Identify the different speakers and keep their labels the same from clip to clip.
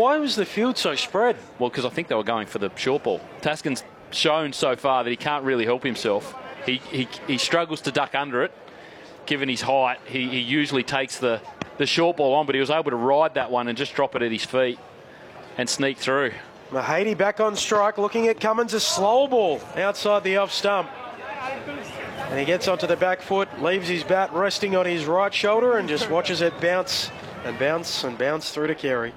Speaker 1: why was the field so spread?
Speaker 2: Well, because I think they were going for the short ball. Taskin's shown so far that he can't really help himself. He struggles to duck under it. Given his height, he usually takes the short ball on, but he was able to ride that one and just drop it at his feet and sneak through.
Speaker 1: Mahady back on strike, looking at Cummins, a slow ball outside the off stump. And he gets onto the back foot, leaves his bat resting on his right shoulder and just watches it bounce and bounce and bounce through to Carey.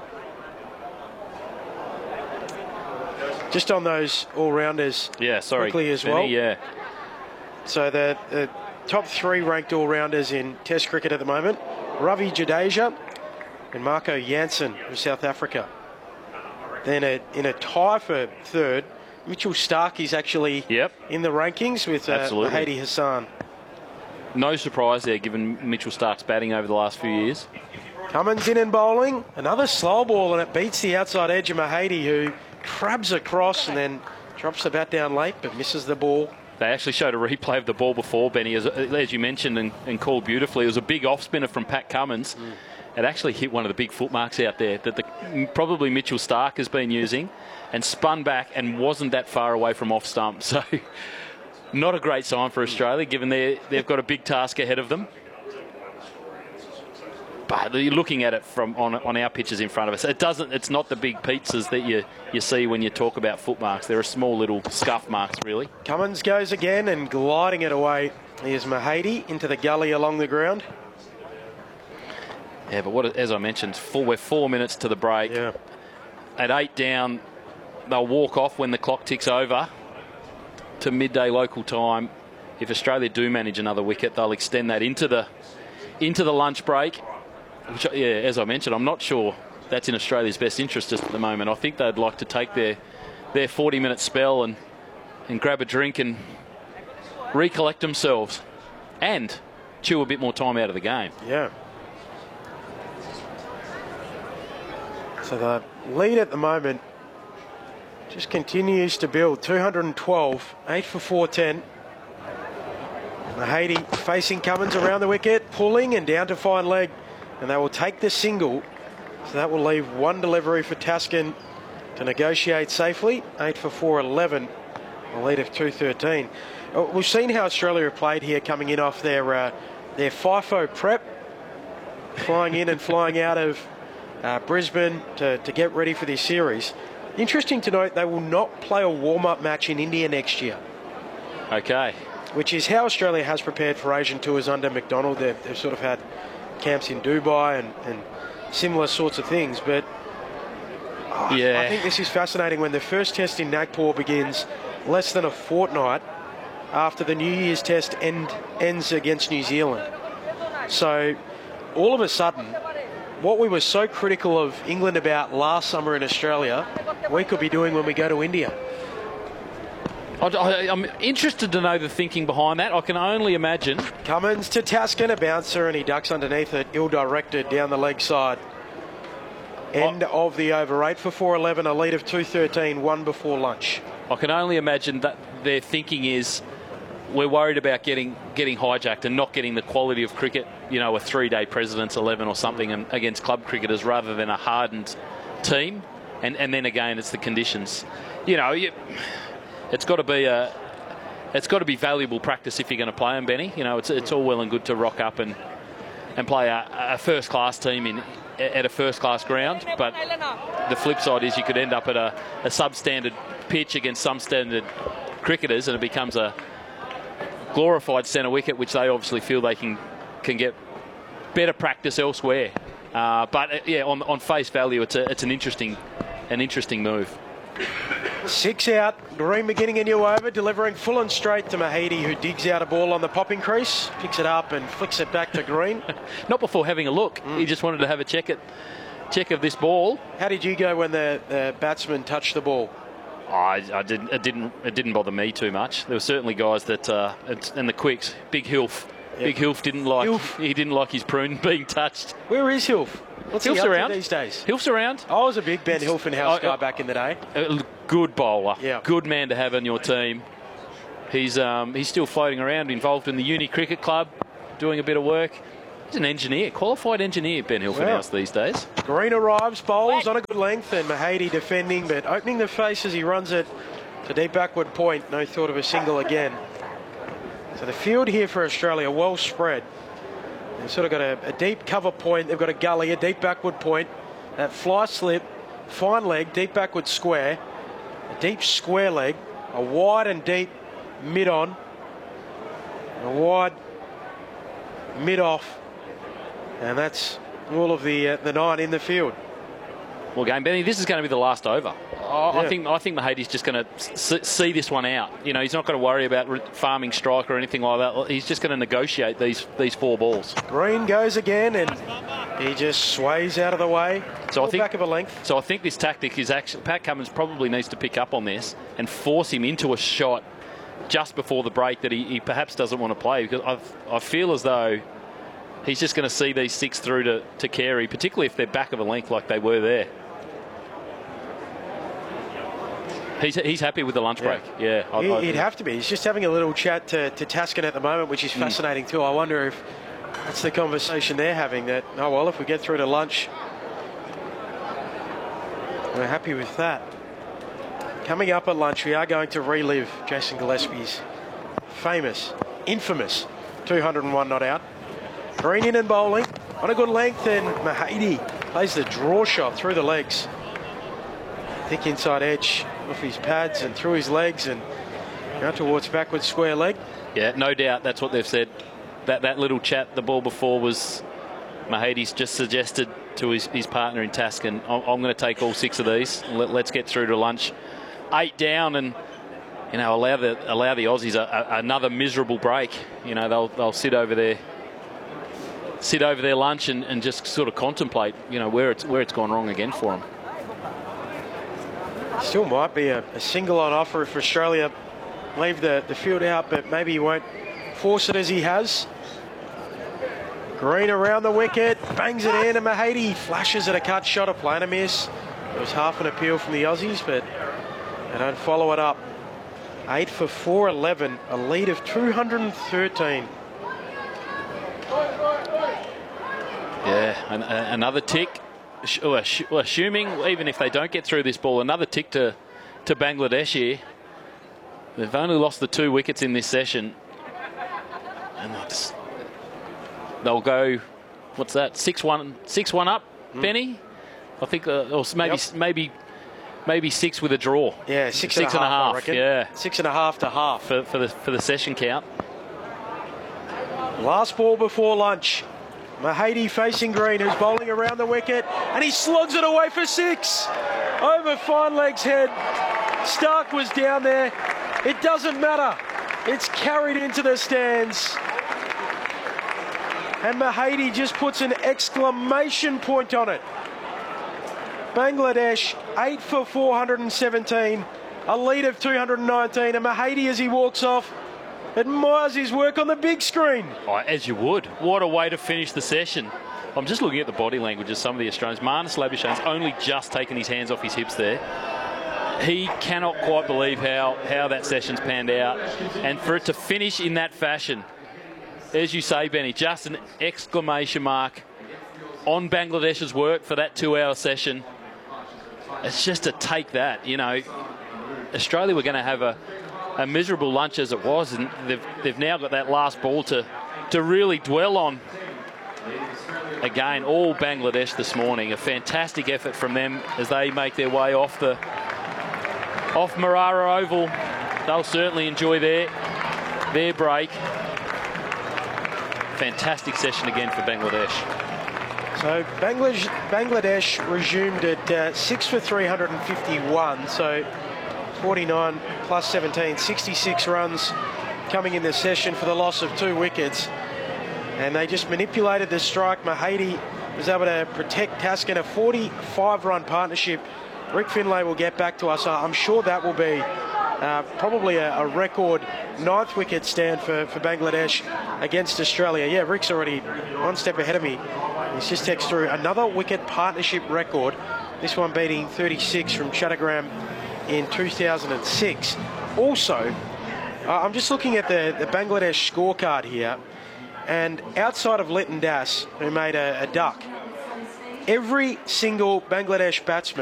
Speaker 1: Just on those all-rounders quickly as well.
Speaker 2: Yeah.
Speaker 1: So the top 3 ranked all-rounders in Test cricket at the moment, Ravi Jadeja and Marco Jansen from South Africa. Then in a tie for third, Mitchell Starc is actually in the rankings with Mahady Hassan.
Speaker 2: No surprise there, given Mitchell Starc's batting over the last few years.
Speaker 1: Cummins in and bowling. Another slow ball, and it beats the outside edge of Mahady, who crabs across and then drops the bat down late, but misses the ball.
Speaker 2: They actually showed a replay of the ball before, Benny, as you mentioned and called beautifully. It was a big off-spinner from Pat Cummins. It actually hit one of the big footmarks out there that probably Mitchell Starc has been using and spun back and wasn't that far away from off stump. So not a great sign for Australia, given they've got a big task ahead of them. But you're looking at it from on our pitches in front of us. It's not the big pizzas that you see when you talk about footmarks. They're a small little scuff marks, really.
Speaker 1: Cummins goes again and gliding it away. Here's Mahady into the gully along the ground.
Speaker 2: Yeah, but as I mentioned, we're 4 minutes to the break.
Speaker 1: Yeah.
Speaker 2: At 8 down, they'll walk off when the clock ticks over to midday local time. If Australia do manage another wicket, they'll extend that into the lunch break. Which, as I mentioned, I'm not sure that's in Australia's best interest just at the moment. I think they'd like to take their 40-minute spell and grab a drink and recollect themselves and chew a bit more time out of the game.
Speaker 1: Yeah. So the lead at the moment just continues to build. 212, 8 for 410. Mahady facing Cummins around the wicket, pulling and down to fine leg. And they will take the single. So that will leave one delivery for Taskin to negotiate safely. 8 for 411, a lead of 213. We've seen how Australia have played here coming in off their FIFO prep. Flying in and flying out of Brisbane to get ready for this series. Interesting to note, they will not play a warm-up match in India next year.
Speaker 2: Okay.
Speaker 1: Which is how Australia has prepared for Asian tours under McDonald. They've sort of had camps in Dubai and similar sorts of things. But I think this is fascinating when the first test in Nagpur begins less than a fortnight after the New Year's test ends against New Zealand. So all of a sudden, what we were so critical of England about last summer in Australia, we could be doing when we go to India.
Speaker 2: I'm interested to know the thinking behind that. I can only imagine.
Speaker 1: Cummins to Taskin, a bouncer, and he ducks underneath it, ill-directed down the leg side. End of the over. 8 for 411, a lead of 213, one before lunch.
Speaker 2: I can only imagine that their thinking is we're worried about getting hijacked and not getting the quality of cricket, a 3-day President's 11 or something against club cricketers rather than a hardened team. And then again, it's the conditions. It's got to be valuable practice if you're going to play them, Benny. It's all well and good to rock up and play a first-class team at a first-class ground, but the flip side is you could end up at a substandard pitch against some standard cricketers, and it becomes a glorified centre wicket, which they obviously feel they can get better practice elsewhere. But on face value, it's an interesting move.
Speaker 1: 6 out, Green beginning a new over, delivering full and straight to Mahady, who digs out a ball on the popping crease, picks it up and flicks it back to Green.
Speaker 2: Not before having a look. He just wanted to have a check of this ball.
Speaker 1: How did you go when the batsman touched the ball?
Speaker 2: It didn't bother me too much. There were certainly guys that and the quicks. Big Hilf. Yep. Big Hilf didn't like his prune being touched.
Speaker 1: Where is Hilf? What's
Speaker 2: Hilf's
Speaker 1: he up
Speaker 2: around
Speaker 1: to these days?
Speaker 2: Hilf's around.
Speaker 1: I was a big Ben Hilfenhaus guy back in the day.
Speaker 2: Good bowler.
Speaker 1: Yeah.
Speaker 2: Good man to have on your team. He's still floating around, involved in the Uni Cricket Club, doing a bit of work. He's an engineer, qualified engineer, Ben Hilfenhaus these days.
Speaker 1: Green arrives, bowls on a good length, and Mahady defending, but opening the face as he runs it to deep backward point. No thought of a single again. So the field here for Australia, well spread. They've sort of got a deep cover point. They've got a gully, a deep backward point. That fly slip, fine leg, deep backward square. A deep square leg, a wide and deep mid-on. A wide mid-off. And that's all of the 9 in the field.
Speaker 2: Well, game, Benny, this is going to be the last over. I think Mahady's just going to see this one out. You know, he's not going to worry about farming strike or anything like that. He's just going to negotiate these 4 balls.
Speaker 1: Green goes again, and he just sways out of the way.
Speaker 2: So I think
Speaker 1: back of a length.
Speaker 2: So I think this tactic is actually Pat Cummins probably needs to pick up on this and force him into a shot just before the break that he perhaps doesn't want to play, because I feel as though he's just going to see these 6 through to Carey, particularly if they're back of a length like they were there. He's happy with the lunch break. Yeah,
Speaker 1: he'd have to be. He's just having a little chat to Taskin at the moment, which is fascinating too. I wonder if that's the conversation they're having, that, oh, well, if we get through to lunch, we're happy with that. Coming up at lunch, we are going to relive Jason Gillespie's famous, infamous 201 not out. Green in and bowling on a good length, and Mahady plays the draw shot through the legs. Thick inside edge off his pads and through his legs and out towards backward square leg.
Speaker 2: Yeah, no doubt that's what they've said. That little chat the ball before was Mahady's just suggested to his partner in Taskin, I'm going to take all 6 of these. Let's get through to lunch. 8 down, and you know, allow the Aussies another miserable break. You know, they'll sit over their lunch and just sort of contemplate, you know, where it's gone wrong again for them.
Speaker 1: Still might be a single on offer if Australia leave the field out, but maybe he won't force it as he has. Green around the wicket, bangs it in, and Mahady flashes at a cut shot, a planar miss. It was half an appeal from the Aussies, but they don't follow it up. 8 for 411, a lead of 213.
Speaker 2: Yeah, another tick. Assuming, even if they don't get through this ball, another tick to Bangladesh here. They've only lost the 2 wickets in this session. And they'll go, what's that, 6-1 up, Benny? I think, or maybe 6 with a draw.
Speaker 1: Yeah, 6.5, I reckon.
Speaker 2: Yeah.
Speaker 1: 6.5 to half.
Speaker 2: For the session count.
Speaker 1: Last ball before lunch. Mahady facing Green, who's bowling around the wicket, and he slugs it away for 6. Over fine leg's head. Stark was down there. It doesn't matter. It's carried into the stands. And Mahady just puts an exclamation point on it. Bangladesh, 8 for 417, a lead of 219, and Mahady, as he walks off, admires his work on the big screen.
Speaker 2: Oh, as you would. What a way to finish the session. I'm just looking at the body language of some of the Australians. Marnus Labuschagne's only just taken his hands off his hips there. He cannot quite believe how that session's panned out. And for it to finish in that fashion, as you say, Benny, just an exclamation mark on Bangladesh's work for that 2-hour session. It's just to take that, you know. Australia were going to have a miserable lunch as it was, and they've now got that last ball to really dwell on. Again, all Bangladesh this morning. A fantastic effort from them as they make their way off Marara Oval. They'll certainly enjoy their break. Fantastic session again for Bangladesh.
Speaker 1: So Bangladesh resumed at 6 for 351, so 49 plus 17, 66 runs coming in this session for the loss of 2 wickets. And they just manipulated the strike. Mahady was able to protect Taskin, a 45-run partnership. Rick Finlay will get back to us. I'm sure that will be probably a record 9th wicket stand for Bangladesh against Australia. Yeah, Rick's already one step ahead of me. He's just texted through another wicket partnership record. This one beating 36 from Chattogram in 2006. Also, I'm just looking at the Bangladesh scorecard here, And outside of Lytton Das, who made a duck, every single Bangladesh batsman